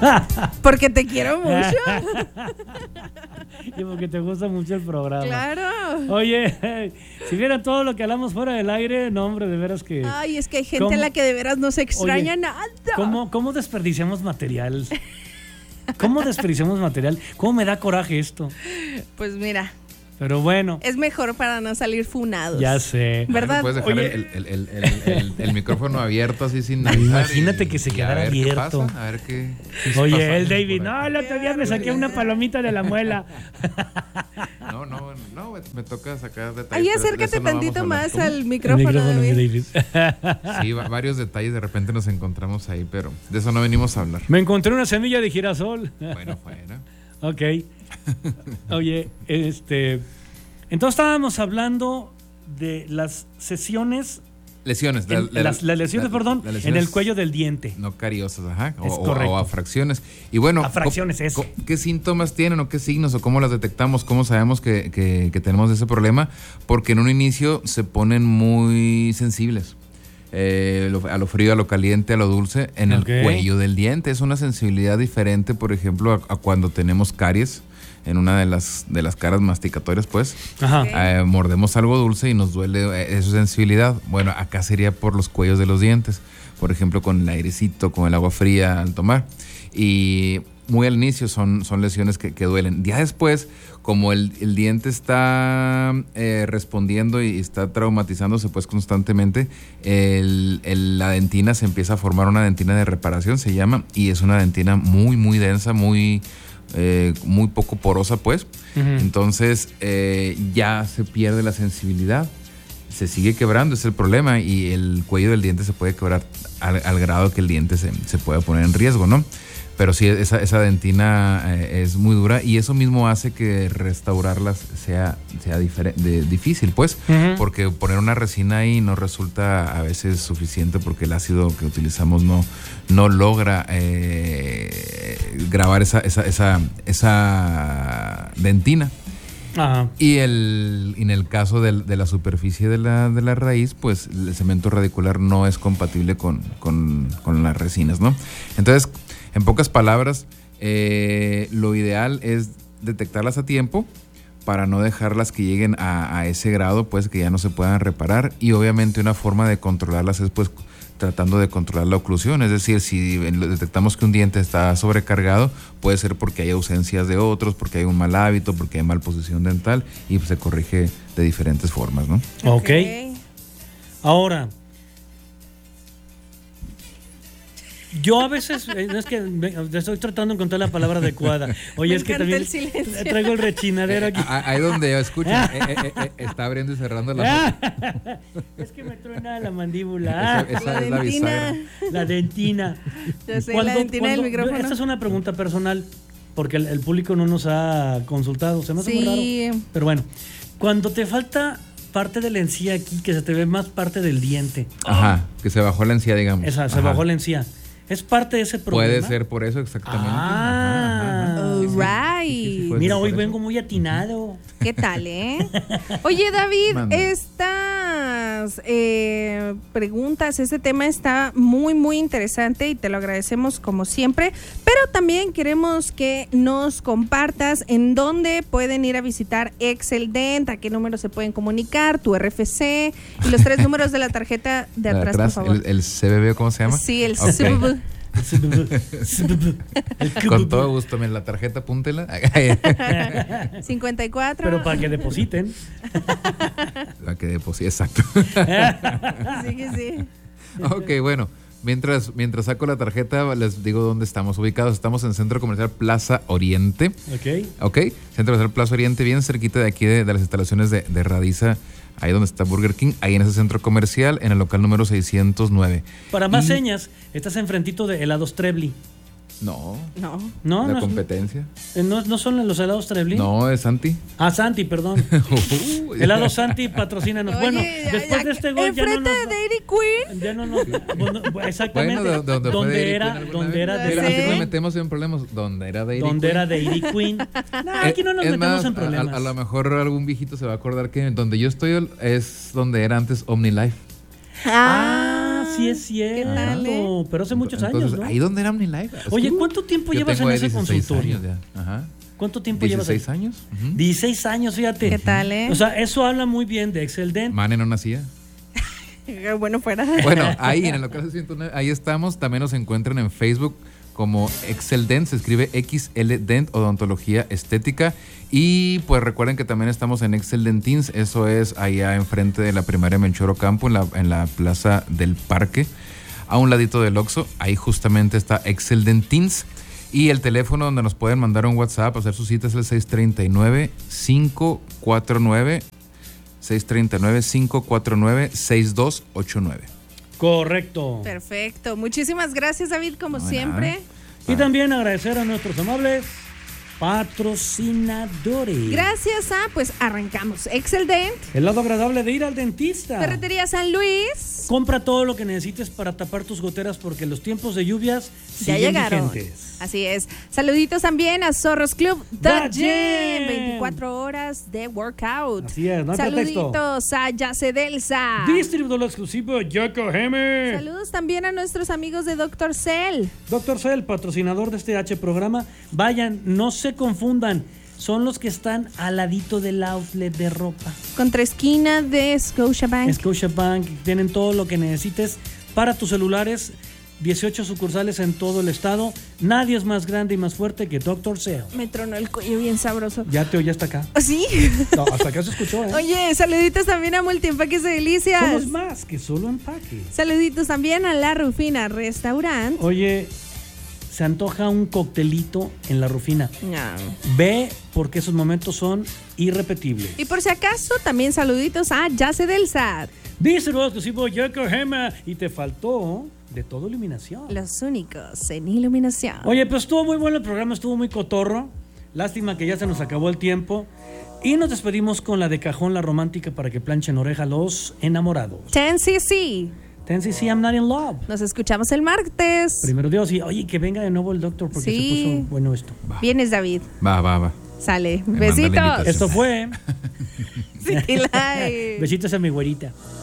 Porque te quiero mucho. Y porque te gusta mucho el programa. Claro. Oye, si vieran todo lo que hablamos fuera del aire, no, hombre, de veras que... Ay, es que hay gente a la que de veras no se extraña nada. ¿Cómo desperdiciamos material? ¿Cómo desperdiciamos material? ¿Cómo me da coraje esto? Pues mira. Pero bueno. Es mejor para no salir funados. Ya sé. ¿Verdad? Puedes dejar el micrófono abierto así sin nada. Imagínate que se quedara abierto. A ver qué. Oye, el David, no, el otro día me saqué una palomita de la muela. No, me toca sacar detalles. Ahí acércate tantito más al micrófono, David. Sí, varios detalles de repente nos encontramos ahí, pero de eso no venimos a hablar. Me encontré una semilla de girasol. Bueno, fuera. Ok. Oye, entonces estábamos hablando de las lesiones, las lesiones en el cuello del diente. No cariosas, ajá. O a fracciones. Y bueno, a fracciones, eso. ¿Qué síntomas tienen o qué signos o cómo las detectamos? ¿Cómo sabemos que tenemos ese problema? Porque en un inicio se ponen muy sensibles. A lo frío, a lo caliente, a lo dulce, en el cuello del diente. Es una sensibilidad diferente, por ejemplo, a cuando tenemos caries en una de las caras masticatorias, pues. Ajá. Mordemos algo dulce y nos duele esa sensibilidad. Bueno, acá sería por los cuellos de los dientes, por ejemplo, con el airecito, con el agua fría al tomar. Y muy al inicio son lesiones que duelen. Ya después, como el diente está respondiendo y está traumatizándose pues constantemente, la dentina se empieza a formar, una dentina de reparación se llama, y es una dentina muy, muy densa, muy poco porosa pues. Uh-huh. Entonces ya se pierde la sensibilidad, se sigue quebrando, es el problema, y el cuello del diente se puede quebrar al grado que el diente se pueda poner en riesgo, ¿no? Pero sí, esa dentina es muy dura, y eso mismo hace que restaurarlas sea difícil, pues, uh-huh. Porque poner una resina ahí no resulta a veces suficiente, porque el ácido que utilizamos no logra grabar esa dentina. Ajá. Y en el caso de la superficie de la raíz, pues el cemento radicular no es compatible con las resinas, ¿no? Entonces, en pocas palabras, lo ideal es detectarlas a tiempo para no dejarlas que lleguen a ese grado, pues, que ya no se puedan reparar. Y obviamente una forma de controlarlas es, pues, tratando de controlar la oclusión. Es decir, si detectamos que un diente está sobrecargado, puede ser porque hay ausencias de otros, porque hay un mal hábito, porque hay mal posición dental, y pues, se corrige de diferentes formas, ¿no? Ok. Ahora, yo a veces, es que estoy tratando de encontrar la palabra adecuada. Oye, es que también traigo el rechinadero aquí. Ahí donde escuchan, está abriendo y cerrando la boca. Es que me truena la mandíbula. Esa es la bisagra. La dentina. Yo sé, la dentina del micrófono. Esta es una pregunta personal, porque el público no nos ha consultado. Se me hace muy raro. Pero bueno, cuando te falta parte de la encía aquí, que se te ve más parte del diente. Ajá, que se bajó la encía, digamos. Se bajó la encía. ¿Es parte de ese problema? Puede ser por eso, exactamente. All right. Mira, hoy vengo muy atinado. ¿Qué tal, Oye, David, estas preguntas, este tema está muy, muy interesante y te lo agradecemos como siempre, pero también queremos que nos compartas en dónde pueden ir a visitar Excel Dent, a qué número se pueden comunicar, tu RFC y los 3 números de la tarjeta de atrás, por favor. ¿El CBB cómo se llama? Sí, el CBB. Con todo gusto, la tarjeta apúntela. 54. Pero para que depositen. Para que depositen, exacto. Sí que sí. Ok, bueno. Mientras saco la tarjeta, les digo dónde estamos ubicados. Estamos en Centro Comercial Plaza Oriente. Ok. Centro Comercial Plaza Oriente, bien cerquita de aquí de las instalaciones de Radiza, ahí donde está Burger King, ahí en ese centro comercial, en el local número 609. Para más señas, estás enfrentito de Helados Trebly. No. ¿La competencia? ¿No son los helados Trebly? No, es Santi. Santi, perdón. Helado Santi, patrocínanos. Oye, bueno, después de este gol ya no nos... ¿Enfrente de Dairy Queen? Ya no nos... exactamente. Bueno, donde era Pero aquí nos metemos en problemas. ¿Dónde era Dairy Queen? No, aquí no nos metemos en problemas. A lo mejor algún viejito se va a acordar que donde yo estoy es donde era antes OmniLife. Sí es cierto, pero hace muchos años, ¿no? Ahí donde era OmniLife. Oye, ¿cuánto tiempo llevas en ese consultorio? Ajá. ¿Cuánto tiempo llevas? 16 años. 16 años, fíjate. ¿Qué tal, O sea, eso habla muy bien de Exceldent. Mane no nacía. Bueno, fuera. Bueno, ahí en el local 109, ahí estamos. También nos encuentran en Facebook como Exceldent, se escribe XLDent, Odontología Estética. Y pues recuerden que también estamos en Exceldentins, eso es allá enfrente de la primaria Melchor Ocampo, en la plaza del Parque, a un ladito del Oxxo. Ahí justamente está Exceldentins. Y el teléfono donde nos pueden mandar un WhatsApp, hacer su cita es el 639-549-6289. Correcto. Perfecto. Muchísimas gracias, David, como siempre. Y también agradecer a nuestros amables patrocinadores. Gracias pues arrancamos. Exceldent. El lado agradable de ir al dentista. Ferretería San Luis. Compra todo lo que necesites para tapar tus goteras porque los tiempos de lluvias ya siguen llegaron. vigentes. Así es. Saluditos también a Zorros Club The Gym. 24 horas de workout. Así es, no hay Saluditos pretexto. a Yacedelsa. Distribuidor exclusivo Yokohama. Saludos también a nuestros amigos de Dr. Cell. Dr. Cell, patrocinador de este programa. Vayan, no se confundan. Son los que están al ladito del outlet de ropa. Contraesquina de Scotiabank. Scotiabank, tienen todo lo que necesites para tus celulares. 18 sucursales en todo el estado. Nadie es más grande y más fuerte que Dr. Cell. Me tronó el cuello bien sabroso. Ya te oí hasta acá. ¿Sí? No, hasta acá se escuchó, ¿eh? Oye, saluditos también a Multiempaques de Delicias. Somos más que solo empaques. Saluditos también a La Rufina Restaurant. Oye, se antoja un coctelito en La Rufina. No. Ve porque esos momentos son irrepetibles. Y por si acaso, también saluditos a Yacedelsa. Distribuidor exclusivo Yokohama. Y te faltó de todo iluminación. Los únicos en iluminación. Oye, pues estuvo muy bueno el programa, estuvo muy cotorro. Lástima que ya se nos acabó el tiempo. Y nos despedimos con la de cajón, la romántica, para que planchen oreja los enamorados. 10cc. 10cc, I'm not in love. Nos escuchamos el martes. Primero Dios, y oye, que venga de nuevo el doctor porque se puso bueno esto. Va. Vienes, David. Va. Sale. Me manda la Besitos. invitación. Esto fue. Sí, like. Besitos a mi güerita.